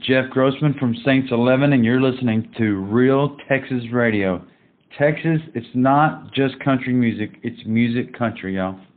Jeff Grossman from Saints 11, and you're listening to Real Texas Radio. Texas, it's not just country music, it's music country, y'all.